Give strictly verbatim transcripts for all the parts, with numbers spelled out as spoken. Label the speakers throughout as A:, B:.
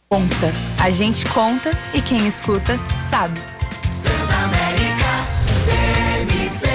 A: Conta. A gente conta e quem escuta sabe.
B: Transamérica T M C.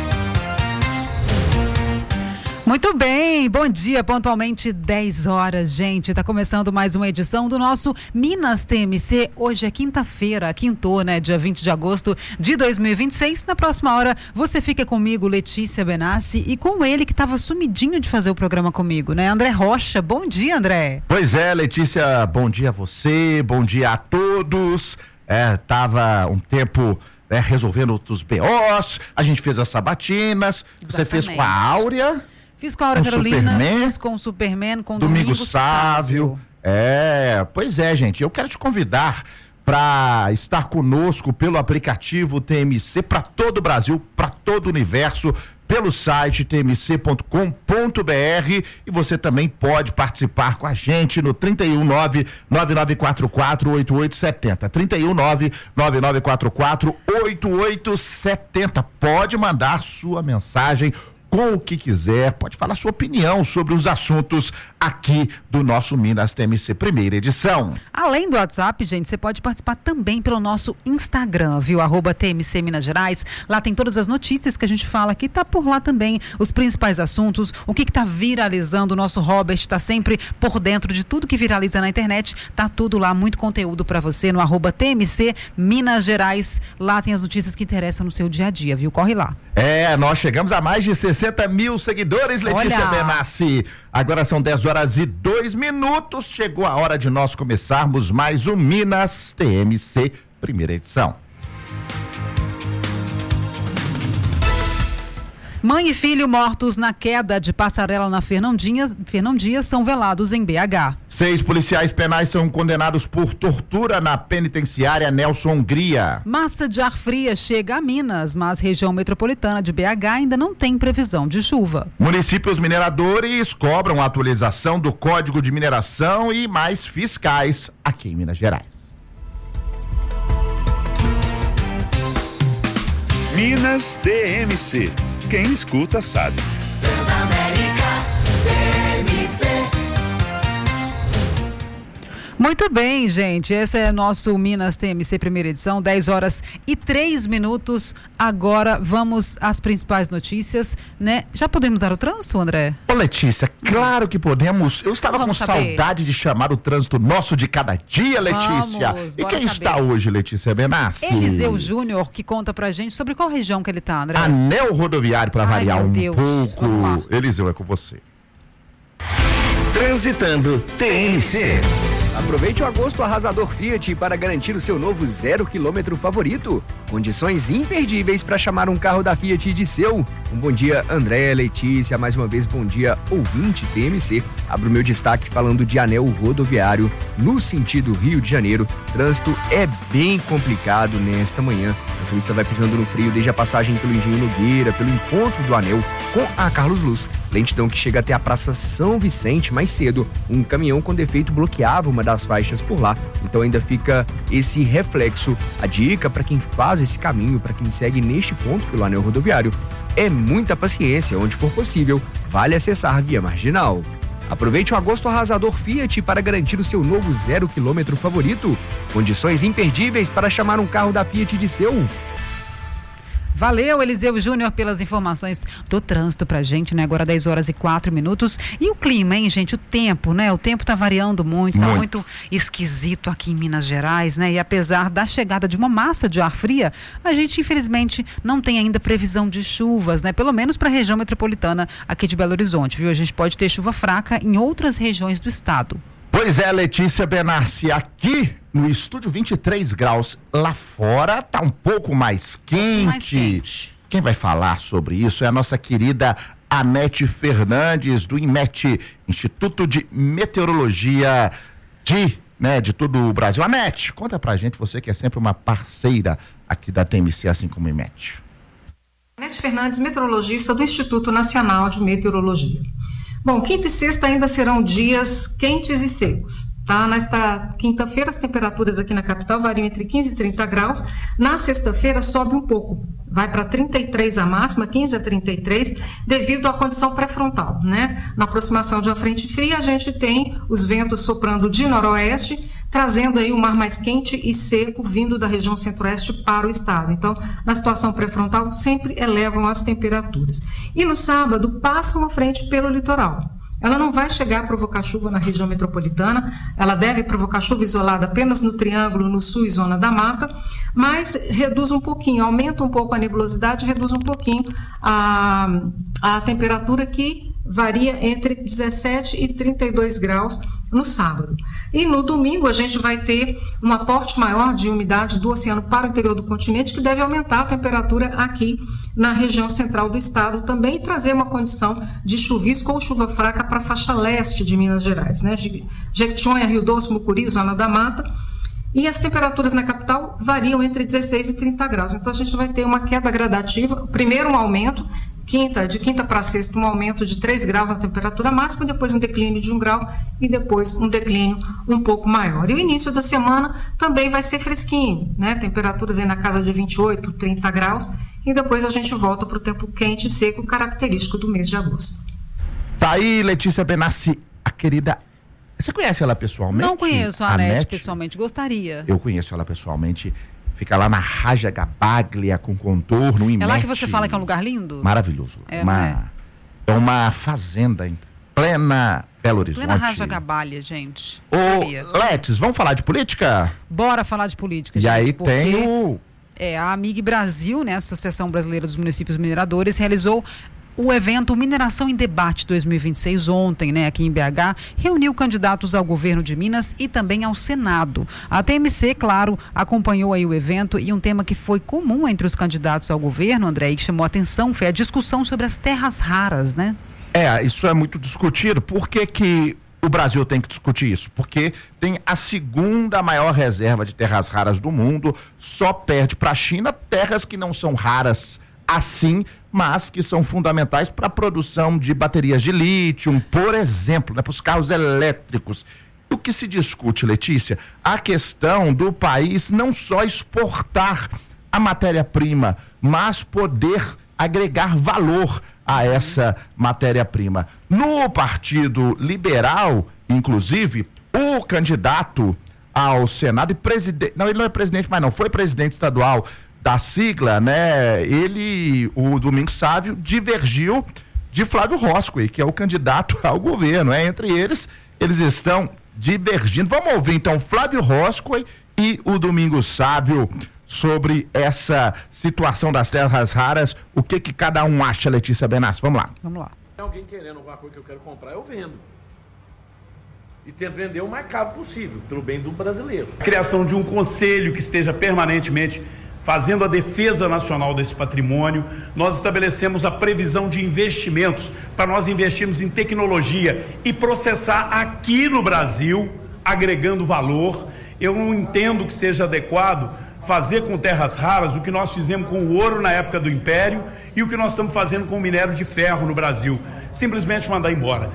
C: Muito bem, bom dia, pontualmente dez horas, gente, tá começando mais uma edição do nosso Minas T M C, hoje é quinta-feira, quintou, né, dia vinte de agosto de dois mil e vinte e seis, na próxima hora você fica comigo, Letícia Benassi, e com ele que tava sumidinho de fazer o programa comigo, né, André Rocha, bom dia, André.
D: Pois é, Letícia, bom dia a você, bom dia a todos, é, tava um tempo... É, resolvendo outros B Os, a gente fez as sabatinas, Exatamente. Você fez com a Áurea...
C: Fiz com a Aura Carolina, Superman, fiz com o Superman, com o
D: Domingo,
C: Domingo
D: Sávio. Sávio. É, pois é, gente, eu quero te convidar para estar conosco pelo aplicativo T M C para todo o Brasil, para todo o universo, pelo site t m c ponto com ponto b r, e você também pode participar com a gente no trinta e um, nove nove nove quatro quatro, oito oito sete zero, trinta e um, nove nove nove quatro quatro, oito oito sete zero. Pode mandar sua mensagem com o que quiser, pode falar sua opinião sobre os assuntos aqui do nosso Minas T M C primeira edição.
C: Além do WhatsApp, gente, você pode participar também pelo nosso Instagram, viu? Arroba T M C Minas Gerais. Lá tem todas as notícias que a gente fala aqui, tá por lá também os principais assuntos, o que que tá viralizando. O nosso Robert está sempre por dentro de tudo que viraliza na internet, tá tudo lá, muito conteúdo para você no arroba T M C Minas Gerais. Lá tem as notícias que interessam no seu dia a dia, viu? Corre lá.
D: É, nós chegamos a mais de sessenta mil seguidores, Letícia Olha. Benassi. Agora são dez horas e dois minutos. Chegou a hora de nós começarmos mais um Minas T M C, primeira edição.
C: Mãe e filho mortos na queda de passarela na Fernandinha, Fernandinha são velados em B H.
D: Seis policiais penais são condenados por tortura na penitenciária Nelson Hungria.
C: Massa de ar fria chega a Minas, mas região metropolitana de B H ainda não tem previsão de chuva.
D: Municípios mineradores cobram a atualização do Código de Mineração e mais fiscais aqui em Minas Gerais.
E: Minas T M C. Quem escuta sabe.
B: Transamérica T M C.
C: Muito bem, gente, esse é nosso Minas T M C primeira edição, dez horas e três minutos. Agora vamos às principais notícias, né? Já podemos dar o trânsito, André?
D: Ô, Letícia, claro que podemos. Eu estava
C: vamos
D: com
C: saber.
D: saudade de chamar o trânsito nosso de cada dia, Letícia.
C: Vamos,
D: e quem
C: saber.
D: está hoje, Letícia Benassi?
C: Eliseu Júnior, que conta pra gente sobre qual região que ele tá, André?
D: Anel rodoviário, para variar
C: meu
D: um
C: Deus.
D: pouco. Eliseu, é com você.
F: Transitando T M C.
G: Aproveite o agosto arrasador Fiat para garantir o seu novo zero quilômetro favorito. Condições imperdíveis para chamar um carro da Fiat de seu. Um bom dia, André, Letícia, mais uma vez bom dia, ouvinte T M C. Abro meu destaque falando de anel rodoviário no sentido Rio de Janeiro. Trânsito é bem complicado nesta manhã. O motorista vai pisando no freio desde a passagem pelo Engenho Nogueira, pelo encontro do anel com a Carlos Luz. Lentidão que chega até a Praça São Vicente mais cedo. Um caminhão com defeito bloqueava uma das faixas por lá, então ainda fica esse reflexo. A dica para quem faz esse caminho, para quem segue neste ponto pelo anel rodoviário, é muita paciência. Onde for possível, vale acessar via marginal. Aproveite o agosto arrasador Fiat para garantir o seu novo zero quilômetro favorito. Condições imperdíveis para chamar um carro da Fiat de seu.
C: Valeu, Eliseu Júnior, pelas informações do trânsito pra gente, né? Agora dez horas e quatro minutos. E o clima, hein, gente? O tempo, né? O tempo tá variando muito, tá muito, muito esquisito aqui em Minas Gerais, né? E apesar da chegada de uma massa de ar fria, a gente, infelizmente, não tem ainda previsão de chuvas, né? Pelo menos para a região metropolitana aqui de Belo Horizonte, viu? A gente pode ter chuva fraca em outras regiões do estado.
D: Pois é, Letícia Benassi, aqui no estúdio vinte e três graus, lá fora tá um pouco mais quente.
C: mais quente.
D: Quem vai falar sobre isso é a nossa querida Anete Fernandes, do INMET, Instituto de Meteorologia de, né, de todo o Brasil. Anete, conta pra gente, você que é sempre uma parceira aqui da T M C, assim como o INMET.
H: Anete Fernandes, meteorologista do Instituto Nacional de Meteorologia. Bom, quinta e sexta ainda serão dias quentes e secos, tá? Nesta quinta-feira as temperaturas aqui na capital variam entre quinze e trinta graus. Na sexta-feira sobe um pouco, vai para trinta e três a máxima, quinze a trinta e três, devido à condição pré-frontal, né? Na aproximação de uma frente fria, a gente tem os ventos soprando de noroeste, trazendo aí o mar mais quente e seco vindo da região centro-oeste para o estado. Então, na situação pré-frontal, sempre elevam as temperaturas. E no sábado, passa uma frente pelo litoral. Ela não vai chegar a provocar chuva na região metropolitana, ela deve provocar chuva isolada apenas no Triângulo, no sul e zona da mata, mas reduz um pouquinho, aumenta um pouco a nebulosidade, reduz um pouquinho a, a temperatura, que varia entre dezessete e trinta e dois graus no sábado. E no domingo a gente vai ter um aporte maior de umidade do oceano para o interior do continente, que deve aumentar a temperatura aqui na região central do estado também, e trazer uma condição de chuvisco ou chuva fraca para a faixa leste de Minas Gerais, né? Jequitinhonha, Rio Doce, Mucuri, zona da mata. E as temperaturas na capital variam entre dezesseis e trinta graus. Então a gente vai ter uma queda gradativa, primeiro um aumento, quinta, de quinta para sexta, um aumento de três graus na temperatura máxima, depois um declínio de um grau e depois um declínio um pouco maior. E o início da semana também vai ser fresquinho, né? Temperaturas aí na casa de vinte e oito, trinta graus, e depois a gente volta para o tempo quente e seco, característico do mês de agosto.
D: Tá aí, Letícia Benassi, a querida. Você conhece ela pessoalmente?
C: Não conheço a,
D: a
C: Anete,
D: Anete
C: pessoalmente, gostaria.
D: Eu conheço ela pessoalmente. Fica lá na Raja Gabaglia, com contorno, em
C: É lá que você fala que é um lugar lindo?
D: Maravilhoso.
C: É,
D: uma,
C: é?
D: é uma fazenda em plena Belo Horizonte.
C: Plena Raja Gabalha, gente.
D: Ô, Letes, vamos falar de política?
C: Bora falar de política,
D: e
C: gente.
D: E aí
C: porque,
D: tem o...
C: É, a Amig Brasil, né, a Associação Brasileira dos Municípios Mineradores, realizou o evento Mineração em Debate dois mil e vinte e seis ontem, né, aqui em B H, reuniu candidatos ao governo de Minas e também ao Senado. A T M C, claro, acompanhou aí o evento, e um tema que foi comum entre os candidatos ao governo, André, e que chamou a atenção, foi a discussão sobre as terras raras, né?
D: É, isso é muito discutido. Por que que o Brasil tem que discutir isso? Porque tem a segunda maior reserva de terras raras do mundo, só perde para a China terras que não são raras assim, mas que são fundamentais para a produção de baterias de lítio, por exemplo, né, para os carros elétricos. O que se discute, Letícia? A questão do país não só exportar a matéria-prima, mas poder agregar valor a essa matéria-prima. No Partido Liberal, inclusive, o candidato ao Senado e presidente, não, ele não é presidente, mas não, foi presidente estadual da sigla, né? Ele, o Domingos Sávio, divergiu de Flávio Roscoe, que é o candidato ao governo, é? Entre eles, eles estão divergindo. Vamos ouvir então Flávio Roscoe e o Domingos Sávio sobre essa situação das terras raras. O que que cada um acha, Letícia Benassi? Vamos lá.
C: Vamos lá.
I: Tem alguém querendo alguma coisa que eu quero comprar, eu vendo. E tento vender o mais caro possível, pelo bem do brasileiro.
J: A criação de um conselho que esteja permanentemente fazendo a defesa nacional desse patrimônio. Nós estabelecemos a previsão de investimentos para nós investirmos em tecnologia e processar aqui no Brasil, agregando valor. Eu não entendo que seja adequado fazer com terras raras o que nós fizemos com o ouro na época do Império e o que nós estamos fazendo com o minério de ferro no Brasil. Simplesmente mandar embora.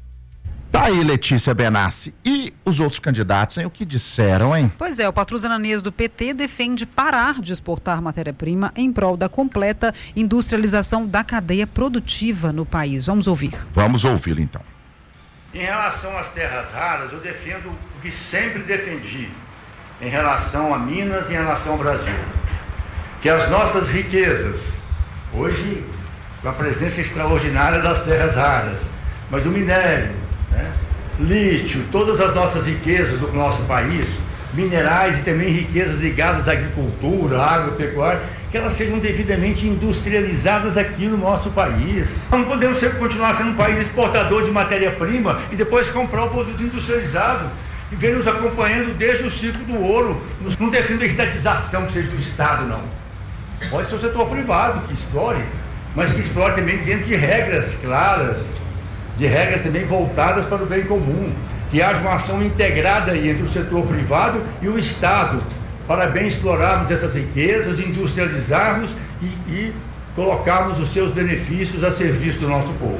D: Tá aí, Letícia Benassi. E os outros candidatos, hein? O que disseram, hein?
C: Pois é, o Patrus Ananias do P T defende parar de exportar matéria-prima em prol da completa industrialização da cadeia produtiva no país. Vamos ouvir.
D: Vamos ouvi-lo, então.
K: Em relação às terras raras, eu defendo o que sempre defendi em relação a Minas e em relação ao Brasil, que as nossas riquezas, hoje com a presença extraordinária das terras raras, mas o minério, né? Lítio, todas as nossas riquezas do nosso país, minerais e também riquezas ligadas à agricultura, à agropecuária, que elas sejam devidamente industrializadas aqui no nosso país. Não podemos sempre continuar sendo um país exportador de matéria-prima e depois comprar o produto industrializado e vem nos acompanhando desde o ciclo do ouro. Não defendo a estatização que seja do Estado, não. Pode ser o setor privado que explore, mas que explore também dentro de regras claras, de regras também voltadas para o bem comum, que haja uma ação integrada aí entre o setor privado e o Estado, para bem explorarmos essas riquezas, industrializarmos e, e colocarmos os seus benefícios a serviço do nosso povo.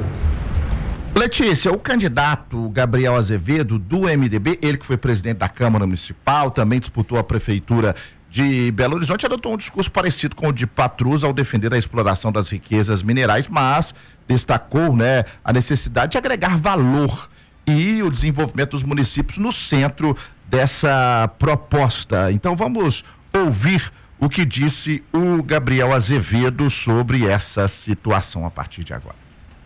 D: Letícia, o candidato Gabriel Azevedo, do M D B, ele que foi presidente da Câmara Municipal, também disputou a prefeitura de Belo Horizonte, adotou um discurso parecido com o de Patrus ao defender a exploração das riquezas minerais, mas destacou, né, a necessidade de agregar valor e o desenvolvimento dos municípios no centro dessa proposta. Então vamos ouvir o que disse o Gabriel Azevedo sobre essa situação a partir de agora.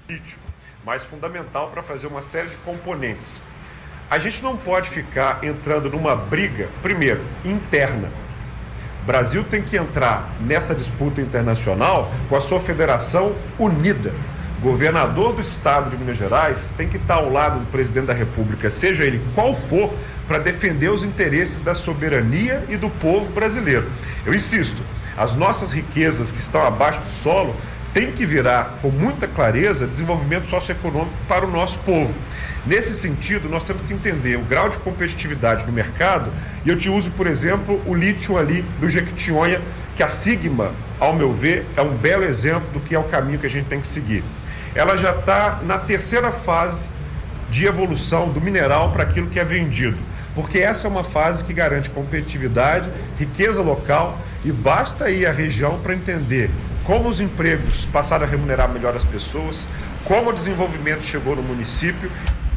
L: Mas fundamental para fazer uma série de componentes. A gente não pode ficar entrando numa briga, primeiro, interna. O Brasil tem que entrar nessa disputa internacional com a sua federação unida. O governador do estado de Minas Gerais tem que estar ao lado do presidente da República, seja ele qual for, para defender os interesses da soberania e do povo brasileiro. Eu insisto, as nossas riquezas que estão abaixo do solo têm que virar, com muita clareza, desenvolvimento socioeconômico para o nosso povo. Nesse sentido, nós temos que entender o grau de competitividade no mercado, e eu te uso, por exemplo, o lítio ali do Jequitinhonha, que a Sigma, ao meu ver, é um belo exemplo do que é o caminho que a gente tem que seguir. Ela já está na terceira fase de evolução do mineral para aquilo que é vendido, porque essa é uma fase que garante competitividade, riqueza local, e basta ir à região para entender como os empregos passaram a remunerar melhor as pessoas, como o desenvolvimento chegou no município.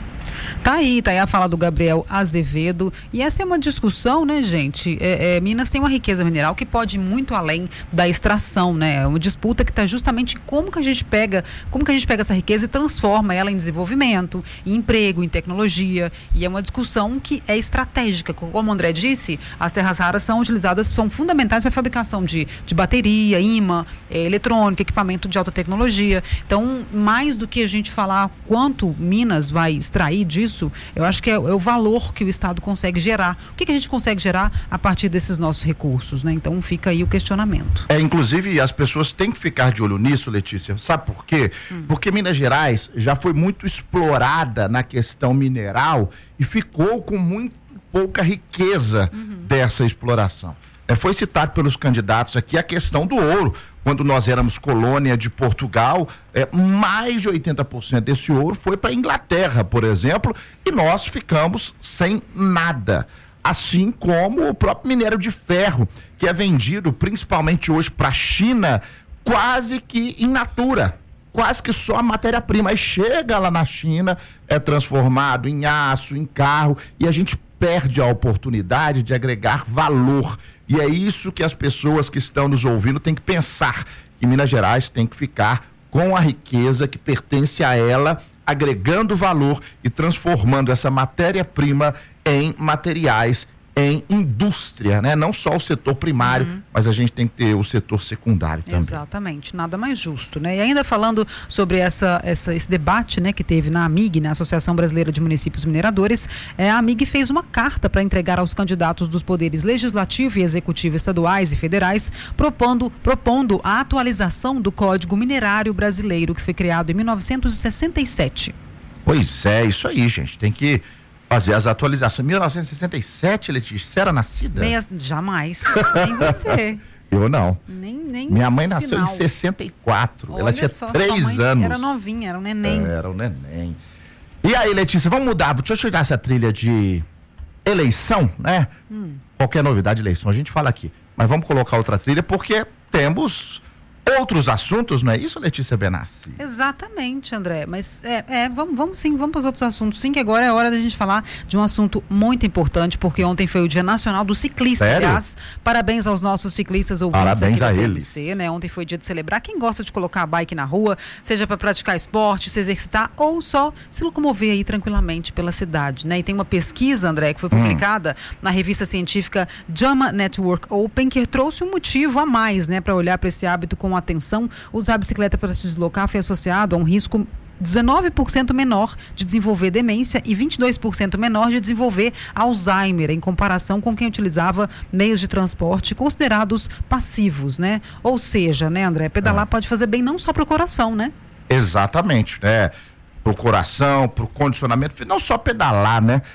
C: Tá aí, tá aí a fala do Gabriel Azevedo, e essa é uma discussão, né, gente? É, é, Minas tem uma riqueza mineral que pode ir muito além da extração, né? É uma disputa que está justamente como que a gente pega, como que a gente pega essa riqueza e transforma ela em desenvolvimento, em emprego, em tecnologia, e é uma discussão que é estratégica. Como o André disse, as terras raras são utilizadas, são fundamentais para a fabricação de, de bateria, imã, é, eletrônica, equipamento de alta tecnologia. Então, mais do que a gente falar quanto Minas vai extrair disso, eu acho que é, é o valor que o Estado consegue gerar. O que, que a gente consegue gerar a partir desses nossos recursos, né? Então fica aí o questionamento.
D: É, inclusive as pessoas têm que ficar de olho nisso, Letícia. Sabe por quê? Hum. Porque Minas Gerais já foi muito explorada na questão mineral e ficou com muito pouca riqueza uhum. dessa exploração. É, foi citado pelos candidatos aqui a questão do ouro. Quando nós éramos colônia de Portugal, é, mais de oitenta por cento desse ouro foi para a Inglaterra, por exemplo, e nós ficamos sem nada. Assim como o próprio minério de ferro, que é vendido principalmente hoje para a China, quase que in natura, quase que só a matéria-prima. Aí chega lá na China, é transformado em aço, em carro, e a gente perde a oportunidade de agregar valor. E é isso que as pessoas que estão nos ouvindo têm que pensar, que Minas Gerais tem que ficar com a riqueza que pertence a ela, agregando valor e transformando essa matéria-prima em materiais, em indústria, né? Não só o setor primário, uhum. mas a gente tem que ter o setor secundário também.
C: Exatamente, nada mais justo, né? E ainda falando sobre essa, essa, esse debate, né, que teve na AMIG, na Associação Brasileira de Municípios Mineradores, é, a AMIG fez uma carta para entregar aos candidatos dos poderes legislativo e executivo estaduais e federais, propondo, propondo a atualização do Código Minerário Brasileiro, que foi criado em mil novecentos e sessenta e sete.
D: Pois é, isso aí, gente, tem que fazer as atualizações. mil novecentos e sessenta e sete, Letícia, você era nascida?
C: Meia, jamais, nem você.
D: Eu não.
C: Nem, nem
D: Minha mãe nasceu
C: sinal.
D: em sessenta e quatro,
C: Olha
D: ela tinha
C: só,
D: três anos.
C: Era novinha, era um neném.
D: Era um neném. E aí, Letícia, vamos mudar, deixa eu tirar essa trilha de eleição, né? Hum. Qualquer novidade de eleição, a gente fala aqui. Mas vamos colocar outra trilha, porque temos outros assuntos, não é isso, Letícia Benassi?
C: Exatamente, André, mas é, é vamos, vamos sim, vamos para os outros assuntos sim, que agora é hora da gente falar de um assunto muito importante, porque ontem foi o Dia Nacional do Ciclista.
D: Sério?
C: Aliás, parabéns aos nossos ciclistas ouvintes.
D: Parabéns
C: aqui
D: a
C: da
D: eles.
C: T M C, né? Ontem foi dia de celebrar quem gosta de colocar a bike na rua, seja para praticar esporte, se exercitar ou só se locomover aí tranquilamente pela cidade, né? E tem uma pesquisa, André, que foi publicada hum. na revista científica JAMA Network Open, que trouxe um motivo a mais, né, para olhar para esse hábito com atenção. Usar a bicicleta para se deslocar foi associado a um risco dezenove por cento menor de desenvolver demência e vinte e dois por cento menor de desenvolver Alzheimer, em comparação com quem utilizava meios de transporte considerados passivos, né? Ou seja, né, André, pedalar é. pode fazer bem não só para o coração, né?
D: Exatamente, né? Pro coração, pro condicionamento, não só pedalar, né?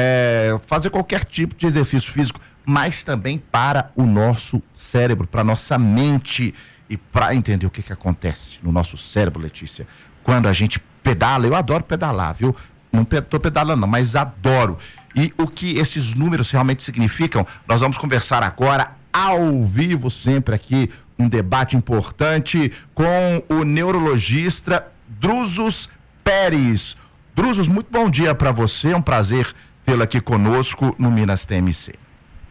D: É, fazer qualquer tipo de exercício físico, mas também para o nosso cérebro, para nossa mente. E para entender o que, que acontece no nosso cérebro, Letícia, quando a gente pedala, eu adoro pedalar, viu? Não estou pedalando não, mas adoro. E o que esses números realmente significam, nós vamos conversar agora ao vivo, sempre aqui, um debate importante com o neurologista Drusos Pérez. Drusos, muito bom dia para você, é um prazer tê-lo aqui conosco no Minas T M C.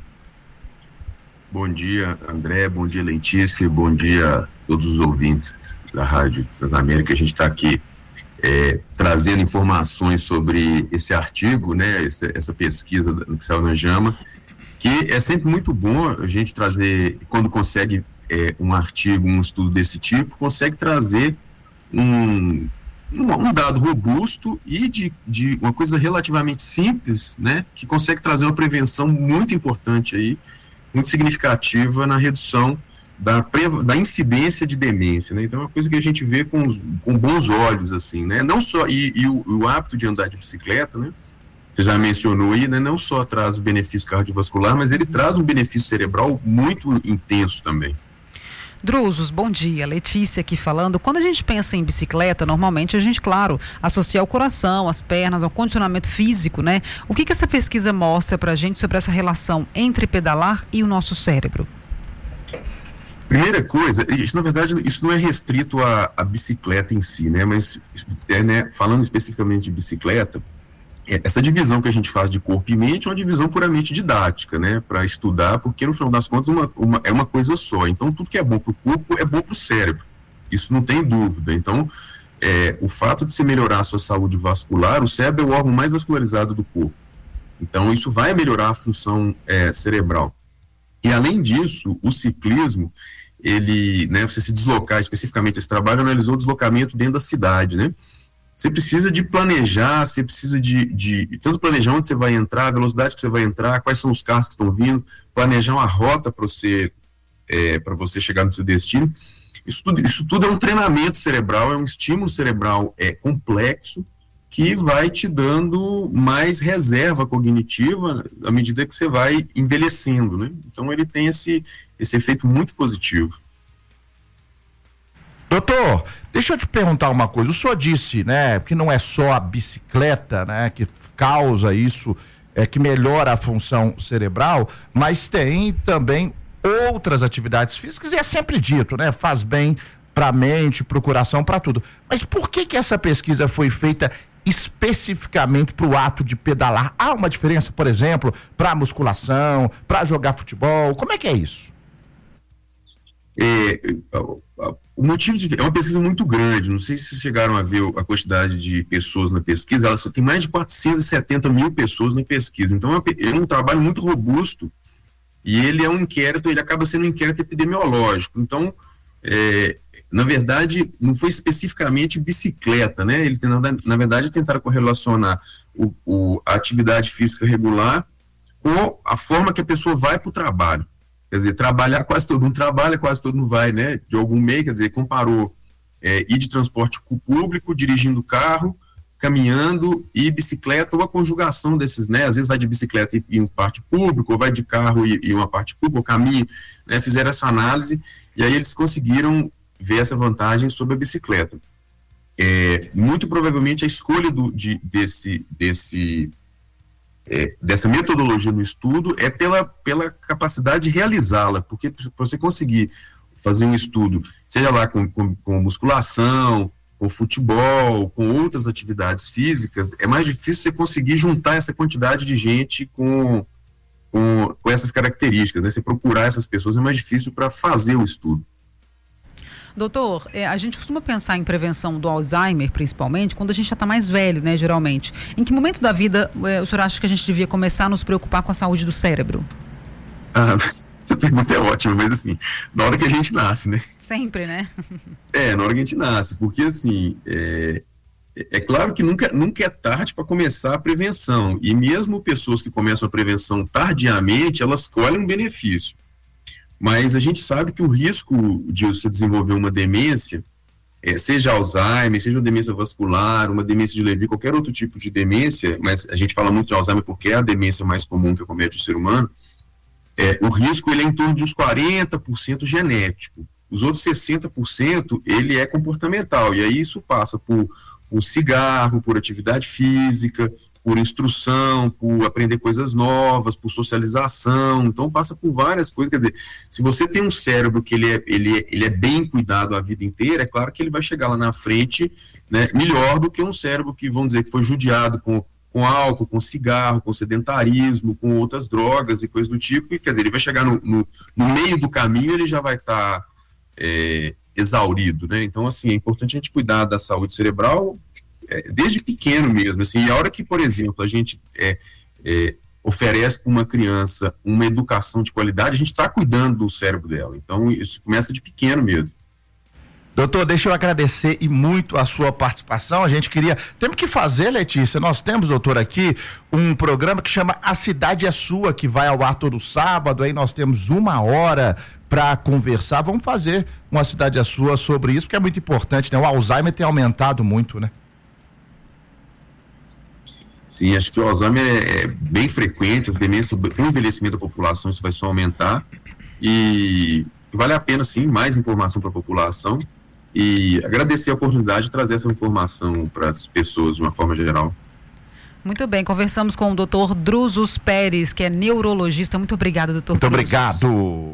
M: Bom dia, André, bom dia, Letícia, bom dia a todos os ouvintes da Rádio Transamérica. A gente está aqui é, trazendo informações sobre esse artigo, né, essa, essa pesquisa que saiu na JAMA, que é sempre muito bom a gente trazer, quando consegue é, um artigo, um estudo desse tipo, consegue trazer um, um, um dado robusto e de, de uma coisa relativamente simples, né, que consegue trazer uma prevenção muito importante aí, muito significativa na redução da, da incidência de demência, né? Então é uma coisa que a gente vê com, os, com bons olhos, assim, né? Não só, e, e o, o hábito de andar de bicicleta, né? Você já mencionou aí, né? Não só traz o benefício cardiovascular, mas ele traz um benefício cerebral muito intenso também.
C: Drusos, bom dia. Letícia aqui falando. Quando a gente pensa em bicicleta, normalmente a gente, claro, associa ao coração, às pernas, ao condicionamento físico, né? O que que essa pesquisa mostra pra gente sobre essa relação entre pedalar e o nosso cérebro?
M: Primeira coisa, isso, na verdade, isso não é restrito à, à bicicleta em si, né? Mas, é, né, falando especificamente de bicicleta, essa divisão que a gente faz de corpo e mente é uma divisão puramente didática, né, para estudar, porque no final das contas uma, uma, é uma coisa só. Então tudo que é bom para o corpo é bom para o cérebro, isso não tem dúvida. Então é, o fato de se melhorar a sua saúde vascular, o cérebro é o órgão mais vascularizado do corpo, então isso vai melhorar a função é, cerebral. E além disso, o ciclismo, ele, né, você se deslocar, especificamente esse trabalho analisou o deslocamento dentro da cidade, né. Você precisa de planejar, você precisa de, de tanto planejar onde você vai entrar, a velocidade que você vai entrar, quais são os carros que estão vindo, planejar uma rota para você, é, para você chegar no seu destino. Isso tudo, isso tudo é um treinamento cerebral, é um estímulo cerebral é, complexo, que vai te dando mais reserva cognitiva à medida que você vai envelhecendo, né? Então ele tem esse, esse efeito muito positivo.
D: Doutor, deixa eu te perguntar uma coisa. O senhor disse, né, que não é só a bicicleta, né, que causa isso, é, que melhora a função cerebral, mas tem também outras atividades físicas, e é sempre dito, né, faz bem para a mente, para o coração, para tudo. Mas por que que essa pesquisa foi feita especificamente para o ato de pedalar? Há uma diferença, por exemplo, para musculação, para jogar futebol? Como é que é isso?
M: É, o motivo de, é uma pesquisa muito grande, não sei se vocês chegaram a ver a quantidade de pessoas na pesquisa, ela só tem mais de quatrocentas e setenta mil pessoas na pesquisa, então é um trabalho muito robusto, e ele é um inquérito, ele acaba sendo um inquérito epidemiológico, então, é, na verdade, não foi especificamente bicicleta, né, ele tem, na, na verdade tentaram correlacionar o, o, a atividade física regular com a forma que a pessoa vai para o trabalho. Quer dizer, trabalhar, quase todo mundo trabalha, quase todo mundo vai, né, de algum meio, quer dizer, comparou é, ir de transporte público, dirigindo carro, caminhando e bicicleta, ou a conjugação desses, né, às vezes vai de bicicleta e, e uma parte pública, ou vai de carro e, e uma parte pública, ou caminho, né, fizeram essa análise, e aí eles conseguiram ver essa vantagem sobre a bicicleta. É, muito provavelmente a escolha do, de, desse, desse É, dessa metodologia no estudo é pela, pela capacidade de realizá-la, porque para você conseguir fazer um estudo, seja lá com, com, com musculação, com futebol, com outras atividades físicas, é mais difícil você conseguir juntar essa quantidade de gente com, com, com essas características, né? Você procurar essas pessoas é mais difícil para fazer o estudo.
C: Doutor, é, a gente costuma pensar em prevenção do Alzheimer, principalmente, quando a gente já está mais velho, né, geralmente. Em que momento da vida é, o senhor acha que a gente devia começar a nos preocupar com a saúde do cérebro?
M: Ah, essa pergunta é ótima, mas assim, na hora que a gente nasce, né?
C: Sempre, né?
M: É, na hora que a gente nasce, porque assim, é, é claro que nunca, nunca é tarde para começar a prevenção, e mesmo pessoas que começam a prevenção tardiamente, elas colhem um benefício. Mas a gente sabe que o risco de você desenvolver uma demência, é, seja Alzheimer, seja uma demência vascular, uma demência de Lewy, qualquer outro tipo de demência, mas a gente fala muito de Alzheimer porque é a demência mais comum que acomete o ser humano, é, o risco ele é em torno de uns quarenta por cento genético. Os outros sessenta por cento ele é comportamental, e aí isso passa por, por cigarro, por atividade física, por instrução, por aprender coisas novas, por socialização, então passa por várias coisas. Quer dizer, se você tem um cérebro que ele é, ele é, ele é bem cuidado a vida inteira, é claro que ele vai chegar lá na frente, né, melhor do que um cérebro que, vamos dizer, que foi judiado com, com álcool, com cigarro, com sedentarismo, com outras drogas e coisas do tipo, e quer dizer, ele vai chegar no, no, no meio do caminho, ele já vai estar tá, é, exaurido, né? Então, assim, é importante a gente cuidar da saúde cerebral é, desde pequeno mesmo, assim, e a hora que, por exemplo, a gente é, é, oferece para uma criança uma educação de qualidade, a gente está cuidando do cérebro dela, então isso começa de pequeno mesmo.
D: Doutor, deixa eu agradecer e muito a sua participação. A gente queria, temos que fazer, Letícia, nós temos, doutor, aqui um programa que chama A Cidade é Sua, que vai ao ar todo sábado, aí nós temos uma hora para conversar. Vamos fazer uma Cidade é Sua sobre isso, porque é muito importante, né? O Alzheimer tem aumentado muito, né?
M: Sim, acho que o Alzheimer é, é bem frequente, as demências, com o envelhecimento da população isso vai só aumentar, e vale a pena sim, mais informação para a população, e agradecer a oportunidade de trazer essa informação para as pessoas de uma forma geral.
C: Muito bem, conversamos com o doutor Drusos Pérez, que é neurologista. Muito obrigado, doutor
D: Muito
C: Drusos.
D: obrigado.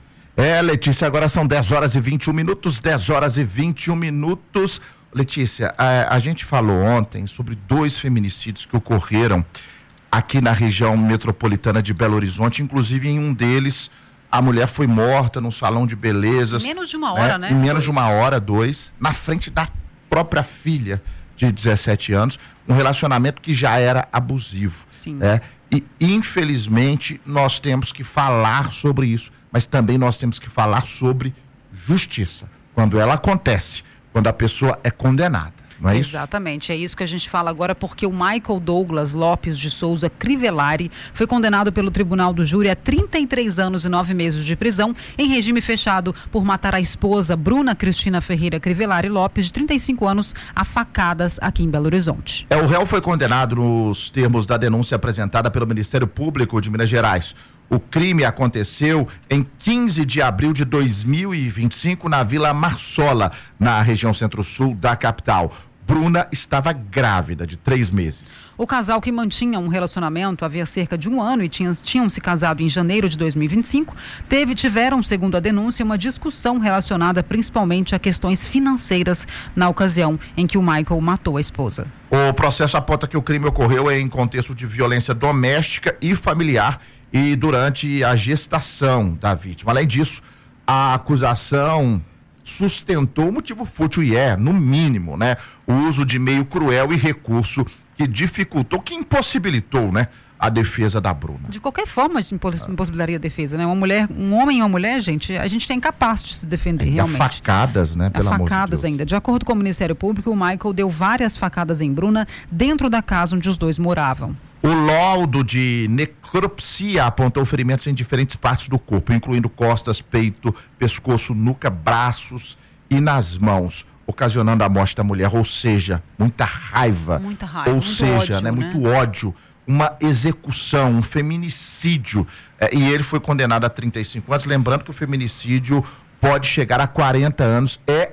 D: É, Letícia, agora são dez horas e vinte e um minutos, dez horas e vinte e um minutos. Letícia, a, a gente falou ontem sobre dois feminicídios que ocorreram aqui na região metropolitana de Belo Horizonte, inclusive em um deles a mulher foi morta num salão de belezas.
C: Em menos de uma hora, né?
D: Em menos
C: dois.
D: de uma hora, dois, na frente da própria filha de dezessete anos, um relacionamento que já era abusivo.
C: Sim.
D: Né? E, infelizmente, nós temos que falar sobre isso, mas também nós temos que falar sobre justiça, quando ela acontece, quando a pessoa é condenada. Não é isso?
C: Exatamente, é isso que a gente fala agora, porque o Michael Douglas Lopes de Souza Crivellari foi condenado pelo Tribunal do Júri a trinta e três anos e nove meses de prisão em regime fechado por matar a esposa Bruna Cristina Ferreira Crivellari Lopes, de trinta e cinco anos, a facadas aqui em Belo Horizonte.
D: É, o réu foi condenado nos termos da denúncia apresentada pelo Ministério Público de Minas Gerais. O crime aconteceu em quinze de abril de dois mil e vinte e cinco na Vila Marsola, na região centro-sul da capital. Bruna estava grávida de três meses.
C: O casal, que mantinha um relacionamento havia cerca de um ano e tinham, tinham se casado em janeiro de dois mil e vinte e cinco, teve, tiveram, segundo a denúncia, uma discussão relacionada principalmente a questões financeiras na ocasião em que o Michael matou a esposa.
D: O processo aponta que o crime ocorreu em contexto de violência doméstica e familiar e durante a gestação da vítima. Além disso, a acusação sustentou o motivo fútil e é, no mínimo, né, o uso de meio cruel e recurso que dificultou, que impossibilitou, né, a defesa da Bruna.
C: De qualquer forma, impossibilitaria a defesa, né? Uma mulher, um homem e uma mulher, gente, a gente é incapaz de se defender,
D: ainda
C: realmente.
D: Facadas, né? Pelo amor de
C: facadas
D: Deus.
C: ainda. De acordo com o Ministério Público, o Michael deu várias facadas em Bruna dentro da casa onde os dois moravam.
D: O laudo de necropsia apontou ferimentos em diferentes partes do corpo, incluindo costas, peito, pescoço, nuca, braços e nas mãos, ocasionando a morte da mulher, ou seja, muita raiva.
C: Muita raiva,
D: ou
C: muito
D: seja,
C: ódio,
D: né,
C: né?
D: muito ódio, uma execução, um feminicídio. É, e ele foi condenado a trinta e cinco anos, lembrando que o feminicídio pode chegar a quarenta anos, é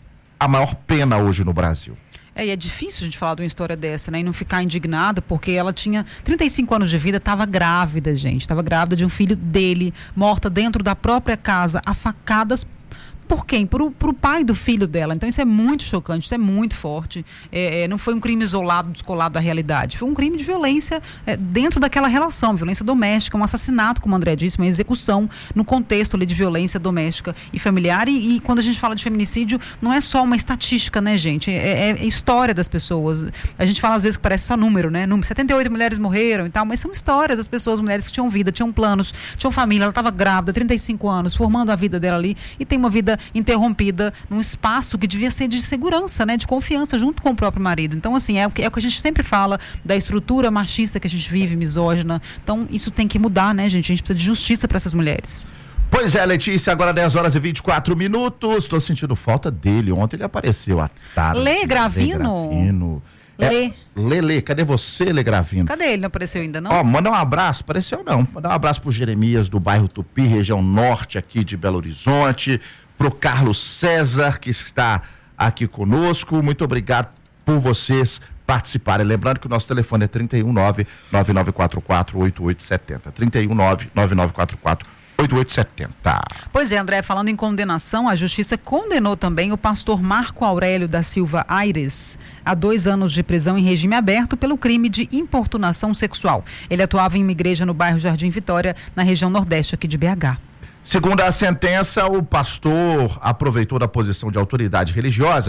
D: a maior pena hoje no Brasil.
C: É, e é difícil a gente falar de uma história dessa, né? E não ficar indignada, porque ela tinha trinta e cinco anos de vida, estava grávida, gente. Estava grávida de um filho dele, morta dentro da própria casa, a facadas. Por quem? Por, por o pai do filho dela. Então isso é muito chocante, isso é muito forte. É, é, não foi um crime isolado, descolado da realidade. Foi um crime de violência é, dentro daquela relação, violência doméstica, um assassinato, como o André disse, uma execução no contexto ali de violência doméstica e familiar. E, e quando a gente fala de feminicídio, não é só uma estatística, né, gente? É, é, é história das pessoas. A gente fala às vezes que parece só número, né? setenta e oito mulheres morreram e tal, mas são histórias das pessoas, mulheres que tinham vida, tinham planos, tinham família, ela estava grávida, trinta e cinco anos, formando a vida dela ali e tem uma vida interrompida num espaço que devia ser de segurança, né, de confiança junto com o próprio marido. Então, assim, é o que, é o que a gente sempre fala da estrutura machista que a gente vive, misógina. Então, isso tem que mudar, né, gente? A gente precisa de justiça para essas mulheres.
D: Pois é, Letícia, agora dez horas e vinte e quatro minutos. Estou sentindo falta dele. Ontem ele apareceu à tarde.
C: Lê Gravino.
D: Lê Gravino.
C: Lê.
D: É, Lele, cadê você, Lê Gravino?
C: Cadê ele? Não apareceu ainda, não?
D: Ó, manda um abraço. Apareceu não. Manda um abraço pro Jeremias do bairro Tupi, região norte aqui de Belo Horizonte. Pro Carlos César, que está aqui conosco. Muito obrigado por vocês participarem. Lembrando que o nosso telefone é trinta e um nove, nove nove quatro quatro, oito oito sete zero. trinta e um nove, nove nove quatro quatro, oito oito sete zero.
C: Pois é, André, falando em condenação, a justiça condenou também o pastor Marco Aurélio da Silva Aires a dois anos de prisão em regime aberto pelo crime de importunação sexual. Ele atuava em uma igreja no bairro Jardim Vitória, na região nordeste aqui de B H.
D: Segundo a sentença, o pastor aproveitou da posição de autoridade religiosa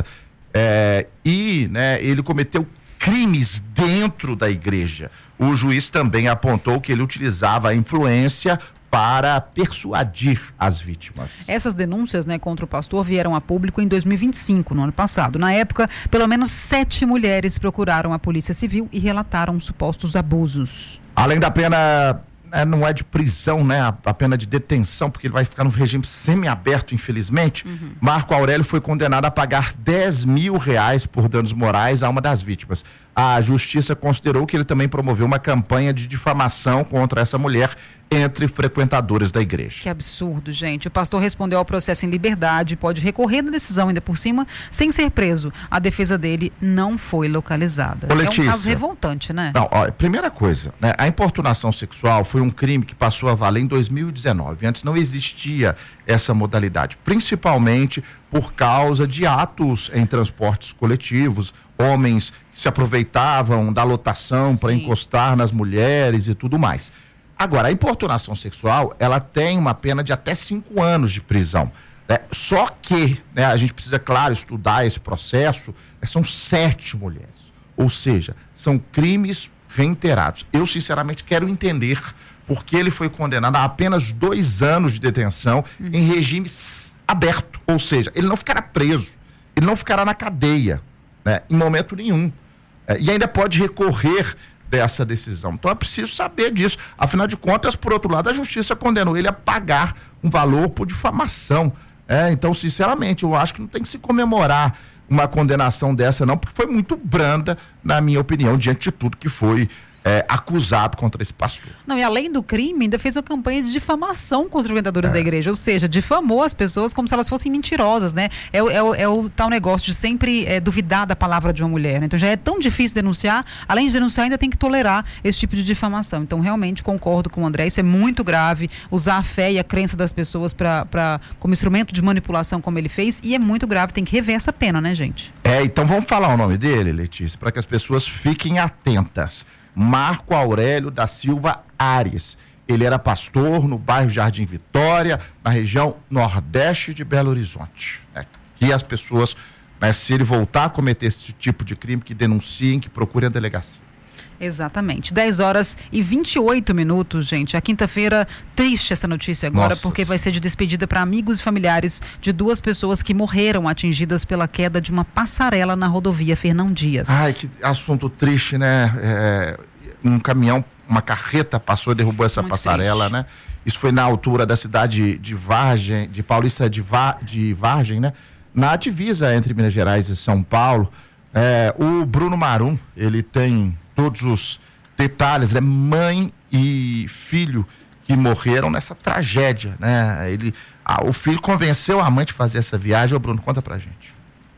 D: é, e né, ele cometeu crimes dentro da igreja. O juiz também apontou que ele utilizava a influência para persuadir as vítimas.
C: Essas denúncias, né, contra o pastor vieram a público em dois mil e vinte e cinco, no ano passado. Na época, pelo menos sete mulheres procuraram a Polícia Civil e relataram supostos abusos.
D: Além da pena, é, não é de prisão, né, a, a pena de detenção, porque ele vai ficar no regime semiaberto, infelizmente. Uhum. Marco Aurélio foi condenado a pagar dez mil reais por danos morais a uma das vítimas. A justiça considerou que ele também promoveu uma campanha de difamação contra essa mulher entre frequentadores da igreja.
C: Que absurdo, gente. O pastor respondeu ao processo em liberdade e pode recorrer da decisão ainda por cima sem ser preso. A defesa dele não foi localizada.
D: Ô, Letícia,
C: é um caso revoltante, né?
D: Não, ó, primeira coisa, né, a importunação sexual foi um crime que passou a valer em dois mil e dezenove. Antes não existia essa modalidade, principalmente por causa de atos em transportes coletivos, homens que se aproveitavam da lotação para encostar nas mulheres e tudo mais. Agora, a importunação sexual, ela tem uma pena de até cinco anos de prisão. Né? Só que, né, a gente precisa, claro, estudar esse processo, né, são sete mulheres. Ou seja, são crimes reiterados. Eu, sinceramente, quero entender por que ele foi condenado a apenas dois anos de detenção uhum. em regime aberto. Ou seja, ele não ficará preso, ele não ficará na cadeia, né, em momento nenhum. É, e ainda pode recorrer dessa decisão. Então é preciso saber disso. Afinal de contas, por outro lado, a justiça condenou ele a pagar um valor por difamação. É, então, sinceramente, eu acho que não tem que se comemorar uma condenação dessa, não, porque foi muito branda, na minha opinião, diante de tudo que foi É, acusado contra esse pastor.
C: Não, e além do crime, ainda fez uma campanha de difamação contra os frequentadores é. da igreja, ou seja, difamou as pessoas como se elas fossem mentirosas, né? É, é, é, é o tal negócio de sempre é, duvidar da palavra de uma mulher, né? Então já é tão difícil denunciar, além de denunciar ainda tem que tolerar esse tipo de difamação. Então realmente concordo com o André, isso é muito grave, usar a fé e a crença das pessoas pra, pra, como instrumento de manipulação como ele fez, e é muito grave, tem que rever essa pena, né, gente?
D: É, então vamos falar o nome dele, Letícia, para que as pessoas fiquem atentas. Marco Aurélio da Silva Aires. Ele era pastor no bairro Jardim Vitória, na região nordeste de Belo Horizonte. É, que as pessoas, né, se ele voltar a cometer esse tipo de crime, que denunciem, que procurem a delegacia.
C: Exatamente. dez horas e vinte e oito minutos, gente. A quinta-feira, triste essa notícia agora, Nossa. porque vai ser de despedida para amigos e familiares de duas pessoas que morreram atingidas pela queda de uma passarela na rodovia Fernão Dias.
D: Ai, que assunto triste, né? É, um caminhão, uma carreta passou e derrubou essa Muito passarela, triste. né? Isso foi na altura da cidade de Vargem, de Paulista de, Va, de Vargem, né? Na divisa entre Minas Gerais e São Paulo. É, o Bruno Marum, ele tem todos os detalhes, né? Mãe e filho que morreram nessa tragédia, né? Ele, ah, o filho convenceu a mãe de fazer essa viagem. Ô Bruno, conta pra gente.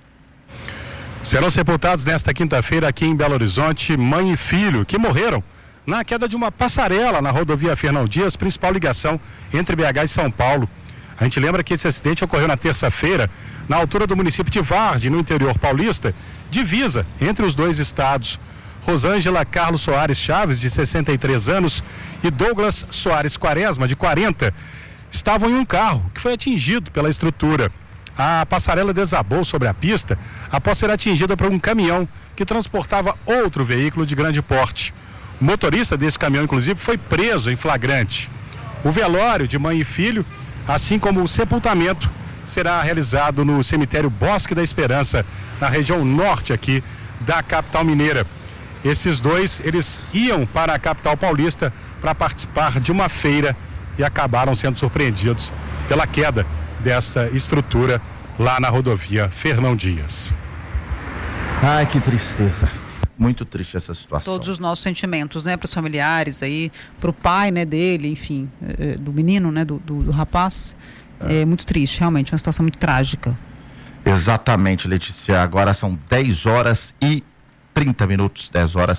N: Serão sepultados nesta quinta-feira aqui em Belo Horizonte mãe e filho que morreram na queda de uma passarela na rodovia Fernão Dias, principal ligação entre B H e São Paulo. A gente lembra que esse acidente ocorreu na terça-feira na altura do município de Vargem, no interior paulista, divisa entre os dois estados. Rosângela Carlos Soares Chaves, de sessenta e três anos, e Douglas Soares Quaresma, de quarenta, estavam em um carro que foi atingido pela estrutura. A passarela desabou sobre a pista após ser atingida por um caminhão que transportava outro veículo de grande porte. O motorista desse caminhão, inclusive, foi preso em flagrante. O velório de mãe e filho, assim como o sepultamento, será realizado no cemitério Bosque da Esperança, na região norte aqui da capital mineira. Esses dois, eles iam para a capital paulista para participar de uma feira e acabaram sendo surpreendidos pela queda dessa estrutura lá na rodovia Fernão Dias.
D: Ai, que tristeza. Muito triste essa situação.
C: Todos os nossos sentimentos, né, para os familiares aí, para o pai, né, dele, enfim, é, do menino, né, do, do, do rapaz. É. é muito triste, realmente, uma situação muito trágica.
D: Exatamente, Letícia. Agora são dez horas e trinta minutos, dez horas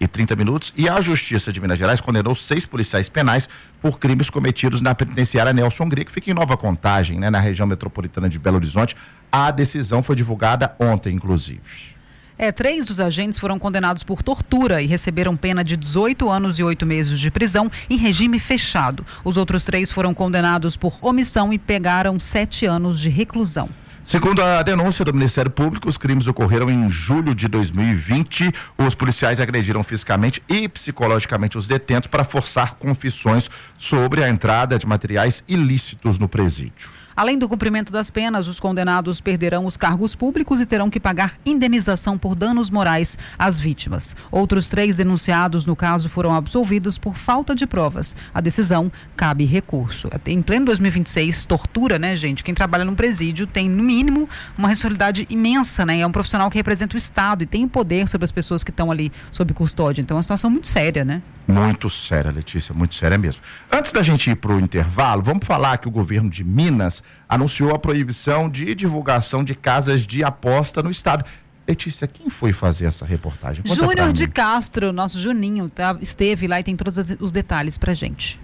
D: e trinta minutos. E a Justiça de Minas Gerais condenou seis policiais penais por crimes cometidos na penitenciária Nelson Hungria, que fica em Nova Contagem, né, na região metropolitana de Belo Horizonte. A decisão foi divulgada ontem, inclusive.
C: É, três dos agentes foram condenados por tortura e receberam pena de dezoito anos e oito meses de prisão em regime fechado. Os outros três foram condenados por omissão e pegaram sete anos de reclusão.
D: Segundo a denúncia do Ministério Público, os crimes ocorreram em julho de dois mil e vinte. Os policiais agrediram fisicamente e psicologicamente os detentos para forçar confissões sobre a entrada de materiais ilícitos no presídio.
C: Além do cumprimento das penas, os condenados perderão os cargos públicos e terão que pagar indenização por danos morais às vítimas. Outros três denunciados no caso foram absolvidos por falta de provas. A decisão cabe recurso. Em pleno dois mil e vinte e seis, tortura, né, gente? Quem trabalha num presídio tem, no mínimo, uma responsabilidade imensa, né? É um profissional que representa o Estado e tem o poder sobre as pessoas que estão ali sob custódia. Então é uma situação muito séria, né?
D: Muito séria, Letícia, muito séria mesmo. Antes da gente ir para o intervalo, vamos falar que o governo de Minas anunciou a proibição de divulgação de casas de aposta no estado. Letícia, quem foi fazer essa reportagem? Conta
C: Júnior de Castro, nosso Juninho, tá, esteve lá e tem todos os detalhes pra gente.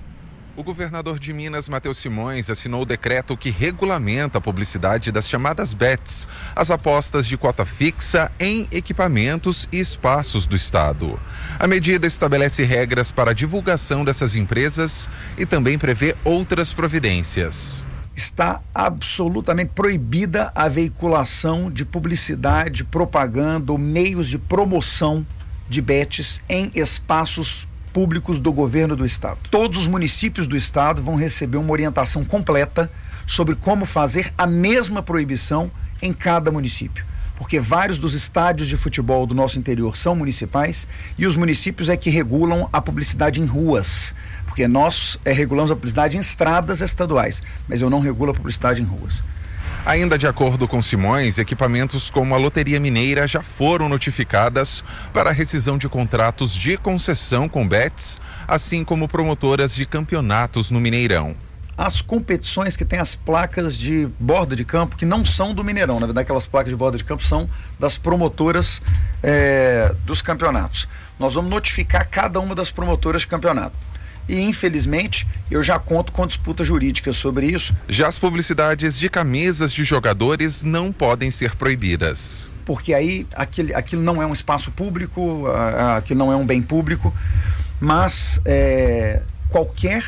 O: O governador de Minas, Matheus Simões, assinou o decreto que regulamenta a publicidade das chamadas bets, as apostas de cota fixa em equipamentos e espaços do estado. A medida estabelece regras para a divulgação dessas empresas e também prevê outras providências.
P: Está absolutamente proibida a veiculação de publicidade, propaganda ou meios de promoção de bets em espaços públicos do governo do estado. Todos os municípios do estado vão receber uma orientação completa sobre como fazer a mesma proibição em cada município, porque vários dos estádios de futebol do nosso interior são municipais e os municípios é que regulam a publicidade em ruas, porque nós é, regulamos a publicidade em estradas estaduais, mas eu não regulo a publicidade em ruas.
O: Ainda de acordo com Simões, equipamentos como a Loteria Mineira já foram notificadas para a rescisão de contratos de concessão com bets, assim como promotoras de campeonatos no Mineirão.
P: As competições que têm as placas de borda de campo, que não são do Mineirão, na verdade aquelas placas de borda de campo são das promotoras é, dos campeonatos. Nós vamos notificar cada uma das promotoras de campeonato. E, infelizmente, eu já conto com disputa jurídica sobre isso.
O: Já as publicidades de camisas de jogadores não podem ser proibidas.
P: Porque aí aquilo, aquilo não é um espaço público, aquilo não é um bem público, mas é, qualquer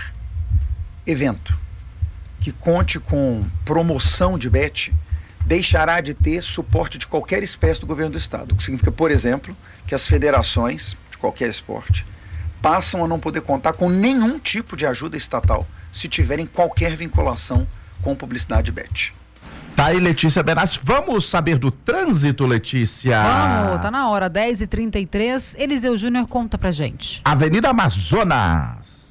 P: evento que conte com promoção de bet deixará de ter suporte de qualquer espécie do governo do estado. O que significa, por exemplo, que as federações de qualquer esporte passam a não poder contar com nenhum tipo de ajuda estatal se tiverem qualquer vinculação com publicidade bet.
D: Tá aí, Letícia Benassi. Vamos saber do trânsito, Letícia?
C: Vamos, tá na hora, dez e trinta e três. Eliseu Júnior conta pra gente.
D: Avenida Amazonas.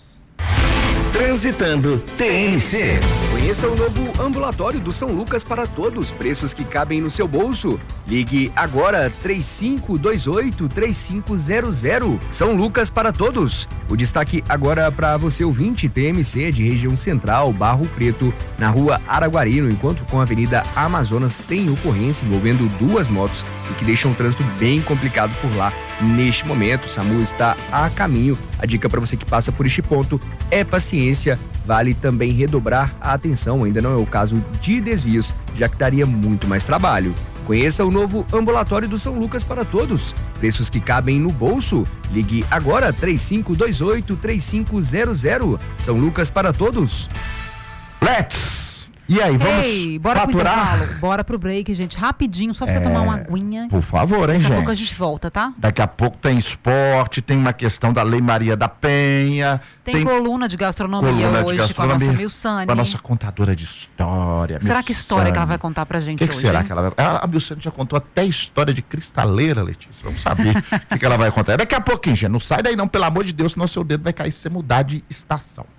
F: Transitando T N C.
G: Conheça o novo ambulatório do São Lucas para todos, preços que cabem no seu bolso. Ligue agora três cinco dois oito, três cinco zero zero. São Lucas para todos. O destaque agora para você ouvinte T M C de região central, Barro Preto, na rua Araguari, no encontro com a Avenida Amazonas, tem ocorrência envolvendo duas motos e que deixam o trânsito bem complicado por lá. Neste momento, o SAMU está a caminho. A dica para você que passa por este ponto é paciência. Vale também redobrar a atenção, ainda não é o caso de desvios, já que daria muito mais trabalho. Conheça o novo ambulatório do São Lucas para todos. Preços que cabem no bolso. Ligue agora três cinco dois oito, três cinco zero zero. São Lucas para todos.
D: Let's! E aí, vamos
C: Ei, bora
D: faturar?
C: Pro intervalo, bora pro break, gente, rapidinho, só pra você
D: É,
C: tomar uma aguinha.
D: Por favor, hein,
C: Daqui
D: gente?
C: a pouco a gente volta, tá?
D: Daqui a pouco tem esporte, tem uma questão da Lei Maria da Penha.
C: Tem, coluna de gastronomia
D: coluna de
C: hoje
D: gastronomia,
C: com a nossa Milsane.
D: com a nossa contadora de história.
C: Será que história
D: Milsane.
C: que ela vai contar pra gente
D: que que
C: hoje?
D: será
C: hein?
D: que ela vai... A, a Milsane já contou até história de cristaleira, Letícia. Vamos saber o que, que ela vai contar. Daqui a pouquinho, gente. Não sai daí não, pelo amor de Deus, senão seu dedo vai cair se você mudar de estação.